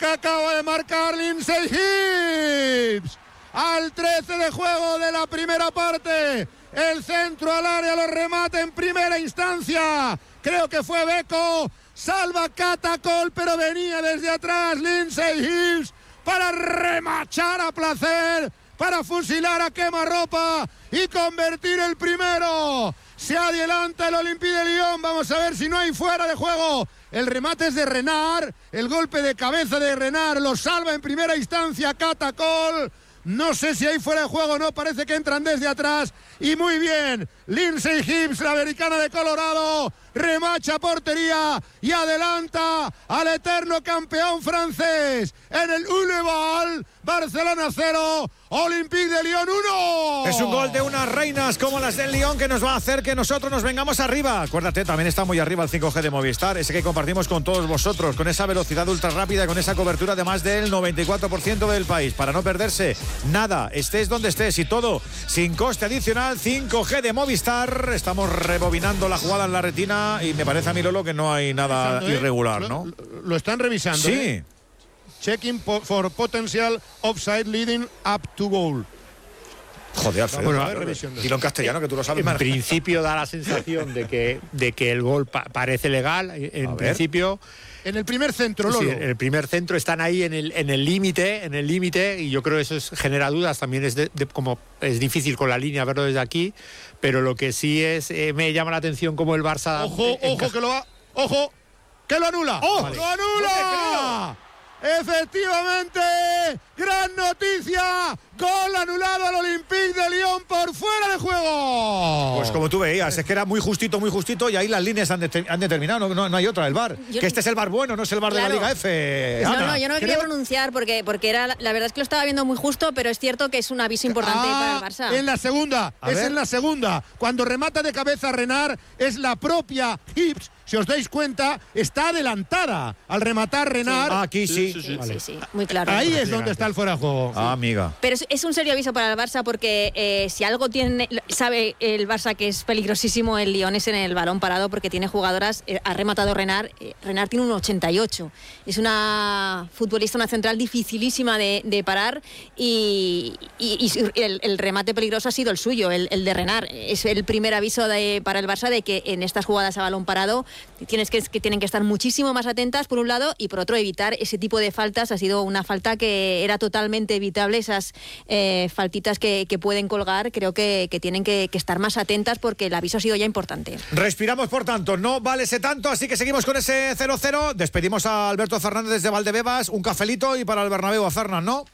que acaba de marcar Lindsay Hibbs. Al 13 de juego de la primera parte. El centro al área, lo remata en primera instancia. Creo que fue Beko. Salva Catacol, pero venía desde atrás Lindsay Hibbs para remachar a placer, para fusilar a quemarropa y convertir el primero. Se adelanta el Olympique de Lyon. Vamos a ver si no hay fuera de juego. El remate es de Renard. El golpe de cabeza de Renard lo salva en primera instancia Catacol. No sé si hay fuera de juego o no, parece que entran desde atrás. Y muy bien, Lindsay Hibbs, la americana de Colorado, remacha portería y adelanta al eterno campeón francés en el Boulevard. Barcelona 0, Olympique de Lyon 1. Es un gol de unas reinas como las del Lyon que nos va a hacer que nosotros nos vengamos arriba. Acuérdate, también está muy arriba el 5G de Movistar, ese que compartimos con todos vosotros, con esa velocidad ultra rápida, con esa cobertura de más del 94% del país, para no perderse nada, estés donde estés y todo sin coste adicional. 5G de Movistar. Estamos rebobinando la jugada en la retina y me parece a mí, Lolo, que no hay nada irregular, ¿no? Lo están revisando. Sí. Checking for potential offside leading up to goal. Joder, Alfredo, bueno, dilo en castellano, que tú lo sabes. En principio da la sensación de que el gol parece legal. En principio. En el primer centro, Lolo. Sí, en el primer centro están ahí en el límite, y yo creo que eso genera dudas. También es como es difícil con la línea verlo desde aquí, pero lo que sí es me llama la atención como el Barça. Ojo, que lo va. Ojo, que lo anula. ¡Oh! Vale. ¡Lo anula! Efectivamente, gran noticia, gol anulado al Olympique de Lyon por fuera de juego. Pues como tú veías, es que era muy justito y ahí las líneas han determinado, no hay otra, el VAR. Que este es el VAR bueno, no es el VAR de la Liga F. No, yo no me quería pronunciar porque era la verdad es que lo estaba viendo muy justo, pero es cierto que es un aviso importante para el Barça. En la segunda, en la segunda, cuando remata de cabeza Renard, es la propia Hibbs. Si os dais cuenta, está adelantada al rematar Renard. Sí. Aquí sí. Sí, muy claro. Ahí es donde está el fuera de juego. Amiga. Pero es un serio aviso para el Barça porque si algo sabe el Barça que es peligrosísimo el Lyon es en el balón parado, porque tiene jugadoras, ha rematado Renard. Renard tiene un 88. Es una futbolista, una central dificilísima de parar y el remate peligroso ha sido el suyo, el de Renard. Es el primer aviso para el Barça de que en estas jugadas a balón parado tienen que estar muchísimo más atentas, por un lado, y por otro evitar ese tipo de faltas. Ha sido una falta que era totalmente evitable, esas faltitas que pueden colgar. Creo que tienen que estar más atentas porque el aviso ha sido ya importante. Respiramos, por tanto, no vale ese tanto, así que seguimos con ese 0-0. Despedimos a Alberto Fernández desde Valdebebas, un cafelito y para el Bernabéu a Fernan, ¿no?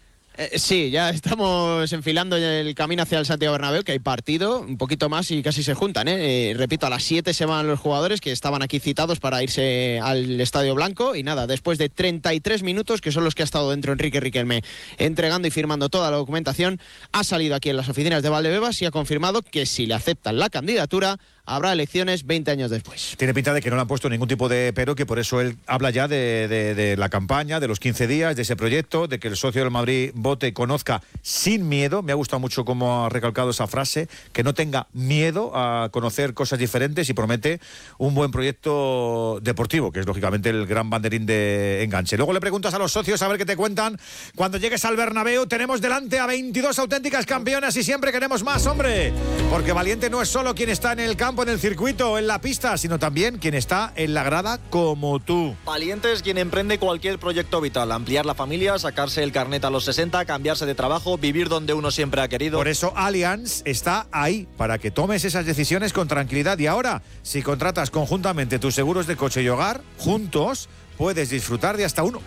Sí, ya estamos enfilando el camino hacia el Santiago Bernabéu, que hay partido, un poquito más y casi se juntan, repito, a las 7 se van los jugadores que estaban aquí citados para irse al Estadio Blanco, y nada, después de 33 minutos, que son los que ha estado dentro Enrique Riquelme entregando y firmando toda la documentación, ha salido aquí en las oficinas de Valdebebas y ha confirmado que si le aceptan la candidatura, habrá elecciones 20 años después. Tiene pinta de que no le han puesto ningún tipo de pero, que por eso él habla ya de la campaña, de los 15 días, de ese proyecto, de que el socio del Madrid vote, conozca sin miedo. Me ha gustado mucho cómo ha recalcado esa frase, que no tenga miedo a conocer cosas diferentes, y promete un buen proyecto deportivo, que es lógicamente el gran banderín de enganche. Luego le preguntas a los socios a ver qué te cuentan. Cuando llegues al Bernabéu tenemos delante a 22 auténticas campeonas y siempre queremos más, hombre, porque valiente no es solo quien está en el campo, en el circuito, en la pista, sino también quien está en la grada como tú. Valiente es quien emprende cualquier proyecto vital, ampliar la familia, sacarse el carnet a los 60, cambiarse de trabajo, vivir donde uno siempre ha querido. Por eso Allianz está ahí, para que tomes esas decisiones con tranquilidad. Y ahora, si contratas conjuntamente tus seguros de coche y hogar, juntos puedes disfrutar de hasta un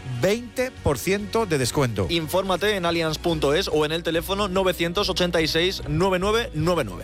20% de descuento. Infórmate en allianz.es o en el teléfono 986-9999.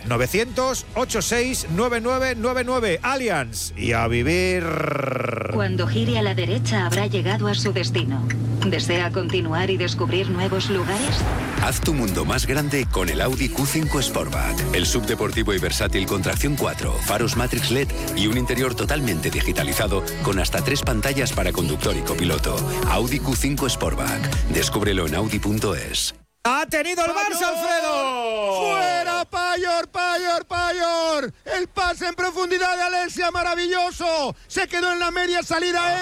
986-9999. Allianz. Y a vivir. Cuando gire a la derecha habrá llegado a su destino. ¿Desea continuar y descubrir nuevos lugares? Haz tu mundo más grande con el Audi Q5 Sportback. El subdeportivo y versátil con tracción 4, faros Matrix LED y un interior totalmente digitalizado con hasta 3 pantallas para conductor y copiloto. Audi Q5 Sportback. Descúbrelo en audi.es. ¡Ha tenido el Barça, Alfredo! ¡Fuera, Payor! El pase en profundidad de Alessia, maravilloso. Se quedó en la media salida.